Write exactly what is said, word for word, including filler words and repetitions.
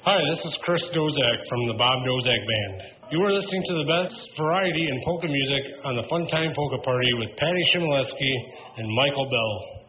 Hi, this is Chris Dozak from the Bob Dozak Band. You are listening to the best variety in polka music on the Fun Time Polka Party with Patty Shimoleski and Michael Bell.